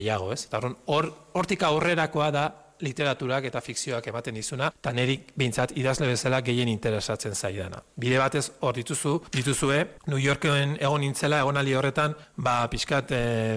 gehiago, ez? Eta hortik aurrerakoa da literaturak eta fikzioak ematen dizuna, eta nerik behintzat idazle bezala gehien interesatzen zaidana. Bide batez hor dituzue, New Yorken egon nintzela, egonaldi horretan, pixkat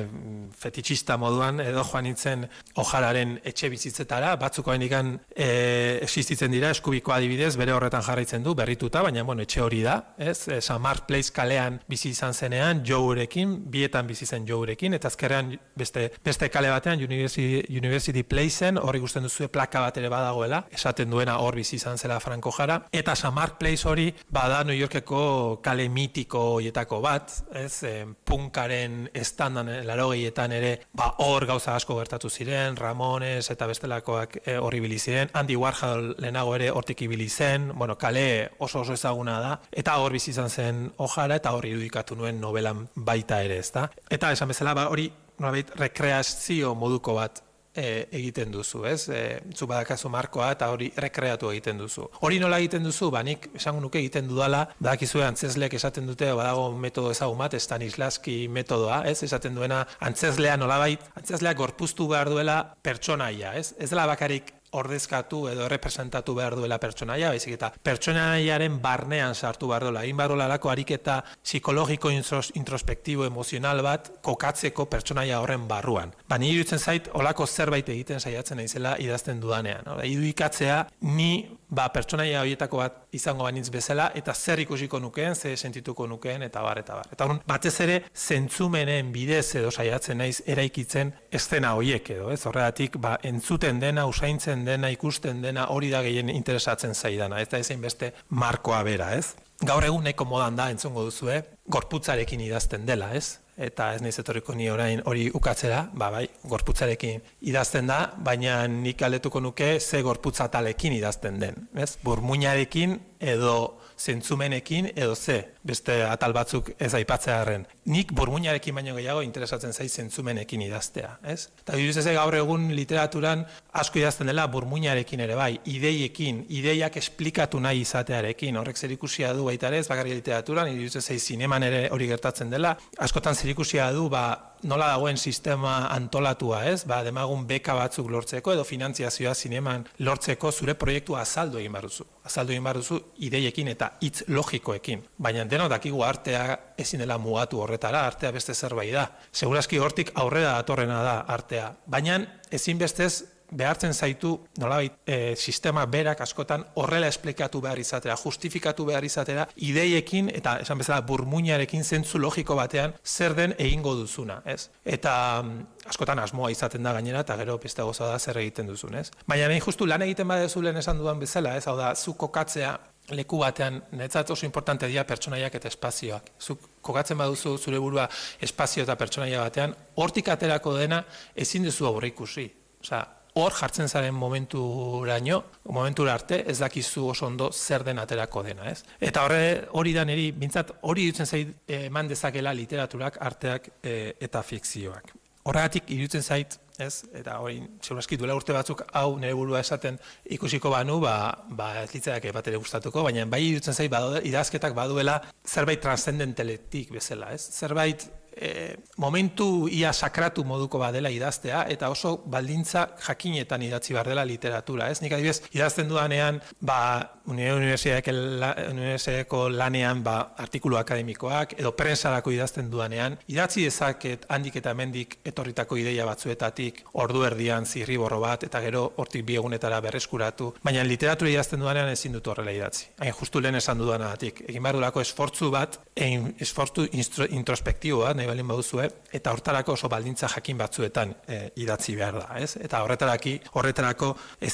fetitxista moduan, edo joan nintzen Ojararen etxe bizitzetara, batzuk hainikan existitzen dira, Eskubiko adibidez, bere horretan jarraitzen du, berrituta, baina etxe hori da, ez? St. Mark Place kalean bizi izan zenean, Joerekin, bietan bizi zen Joerekin, eta azkerrean beste kale batean, University Placeen, horri duzue plaka bat ere badagoela, esaten duena hor bizi izan zela Franco Jara, eta St. Mark Place hori bada New Yorkeko kale mitiko hoietako bat, ez, punkaren estandan 80etan ere, hor gauza asko gertatu ziren, Ramones eta bestelakoak horri ibili ziren, Andy Warhol lehenago ere hortik ibili zen, kale oso ezaguna da, eta hor bizi izan zen Ojara, eta hor irudikatu nuen novelan baita ere, ezta? Eta esan bezala, hori nolabait rekreazio moduko bat egiten duzu, ez? Zu badakazu markoa eta hori rekreatu egiten duzu. Hori nola egiten duzu? Nik esango nuke egiten dudala, badakizue antzezleek esaten dute, badago metodo ezagun bat, Stanislavski metodoa, ez? Esaten duena antzezlea nolabait, antzezleak gorpuztu behar duela pertsonaia, ez? Ez dela bakarrik ordezkatu edo representatu behar duela pertsonaia, baizik eta pertsonaiaren barnean sartu behar duela. Egin behar duela lako ariketa psikologiko introspektibo emozional bat kokatzeko pertsonaia horren barruan. Ni iruditzen zait, olako zerbait egiten saiatzen naizela idazten dudanean. Irudikatzea ni pertsonaia horietako bat izango banitz bezala, eta zer ikusiko nukeen, zer sentituko nukeen, eta bar. Eta batez ere, zentzumenen bidez edo saiatzen naiz eraikitzen eszena horiek edo, ez? Horregatik, entzuten dena, usaintzen dena, ikusten dena, hori da gehien interesatzen zaidana, ez da ezein beste markoa bera, ez? Gaur egun nahiko modan da, entzungo duzue, gorputzarekin idazten dela, ez? Eta ez naiz etorriko ni orain hori ukatzera, gorputzarekin idazten da, baina nik galdetuko nuke ze gorputzatalekin idazten den, ez? Burmuinarekin edo zentzumenekin edo beste atal batzuk ez aipatzearren. Nik burmuinarekin baino gehiago interesatzen zait zentzumenekin idaztea, ez? Eta diruz gaur egun literaturan asko idazten dela burmuinarekin ere bai, ideiekin, ideiak esplikatu nahi izatearekin, horrek zerikusia du baita ere, ez bakarrik literaturan, diruz zineman ere hori gertatzen dela, askotan zerikusia du, nola dagoen sistema antolatua, ez? Demagun beka batzuk lortzeko edo finantziazioa zineman lortzeko zure proiektua azaldu egin behar duzu. Azaldu egin behar duzu ideiekin eta hitz logikoekin. Baina denok dakigu artea ezin dela mugatu horretara, artea beste zerbait da. Segurazki hortik aurrera datorrena da artea. Baina ezinbestez behartzen zaitu nolabait sistema berak askotan horrela esplikatu behar izatera, justifikatu behar izatera, ideiekin eta esan bezala burmuinarekin zentzu logiko batean zer den egingo duzuna, ez? Eta askotan asmoa izaten da gainera eta gero beste goza da zer egiten duzun, ez? Baina nahi justu lan egiten badezu lehen esan dudan bezala, ez? Hau da, zu kokatzea leku batean, netzat oso importante dira pertsonaiak eta espazioak. Zuk kokatzen baduzu zure burua espazio eta pertsonaia batean, hortik aterako dena ezin duzu aurreikusi. Osea, hor jartzen zaren momentura arte, ez dakizu oso ondo zer den aterako dena, ez? Eta hori da niri, bintzat hori dutzen zait eman dezakela literaturak, arteak eta fikzioak. Horregatik iruditzen zait, ez? Eta hori, segurazki duela urte batzuk hau nire burua esaten ikusiko banu, ez litzaidak bat ere gustatuko, baina bai iruditzen zait idazketak baduela zerbait transzendentaletik bezala, ez? Zerbait momentu ia sakratu moduko badela idaztea, eta oso baldintza jakinetan idatzi behar dela literatura, ez? Nik adibidez, idazten dudanean, unibertsitateko lanean artikulu akademikoak, edo prensarako idazten dudanean, idatzi dezaket handik eta hemendik etorritako ideia batzuetatik, ordu erdian zirriborro bat, eta gero hortik bi egunetara berreskuratu, baina literatura idazten dudanean ezin dut horrela idatzi. Hain justu lehen esan dudanagatik, egin behar duelako esfortzu bat, esfortzu introspektibo bat, nahi balin baduzue, eta hortarako oso baldintza jakin batzuetan idatzi behar da, ez? Eta horretarako